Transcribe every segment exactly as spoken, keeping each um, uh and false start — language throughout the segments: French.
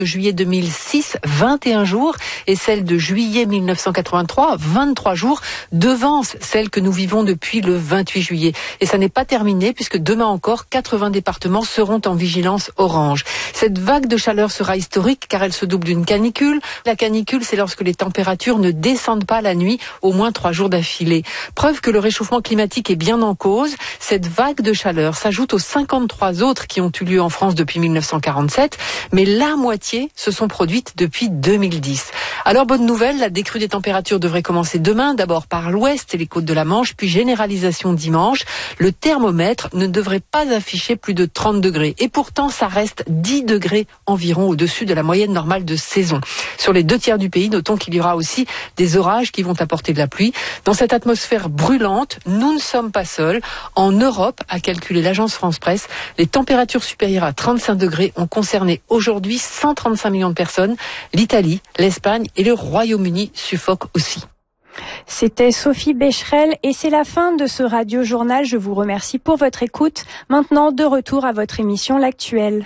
de juillet deux mille six, vingt et un jours, et celle de juillet mille neuf cent quatre-vingt-trois, vingt-trois jours, devance celle que nous vivons depuis le vingt-huit juillet. Et ça n'est pas terminé, puisque demain encore, quatre-vingts départements seront en vigilance orange. Cette vague de chaleur sera historique, car elle se double d'une canicule. La canicule, c'est lorsque les températures ne descendent pas la nuit, au moins trois jours d'affilée. Preuve que le réchauffement climatique est bien en cause. Cette vague de chaleur s'ajoute aux cinquante-trois autres qui ont eu lieu en France depuis mille neuf cent quarante-sept, mais la moitié se sont produites depuis deux mille dix. Alors bonne nouvelle, la décrue des températures devrait commencer demain, d'abord par l'ouest et les côtes de la Manche, puis généralisation dimanche. Le thermomètre ne devrait pas afficher plus de trente degrés. Et pourtant, ça reste dix degrés environ au-dessus de la moyenne normale de saison. Sur les deux tiers du pays, notons qu'il y aura aussi des orages qui vont apporter de la pluie. Dans cette atmosphère brûlante, nous ne sommes pas seuls. En Europe, a calculé l'agence France Presse, les températures supérieures à trente-cinq degrés ont concerné aujourd'hui cent trente-cinq millions de personnes. L'Italie, l'Espagne et le Royaume-Uni suffoquent aussi. C'était Sophie Becherel et c'est la fin de ce radio-journal. Je vous remercie pour votre écoute. Maintenant, de retour à votre émission L'Actuel.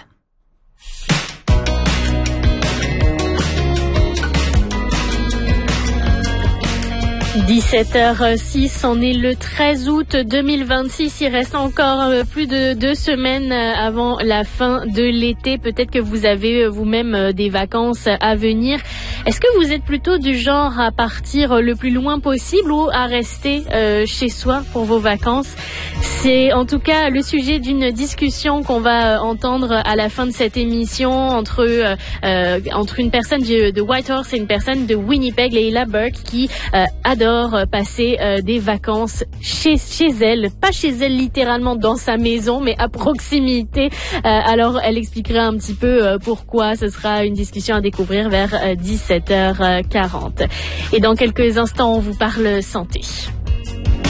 dix-sept heures six, on est le treize août deux mille vingt-six. Il reste encore plus de deux semaines avant la fin de l'été. Peut-être que vous avez vous-même des vacances à venir. Est-ce que vous êtes plutôt du genre à partir le plus loin possible ou à rester euh, chez soi pour vos vacances? C'est en tout cas le sujet d'une discussion qu'on va entendre à la fin de cette émission entre euh, euh, entre une personne de, de Whitehorse et une personne de Winnipeg, Leila Burke, qui euh, adore passer euh, des vacances chez chez elle, pas chez elle littéralement dans sa maison, mais à proximité. Euh, alors elle expliquera un petit peu euh, pourquoi. Ce sera une discussion à découvrir vers euh, dix-sept heures quarante. Et dans quelques instants, on vous parle santé.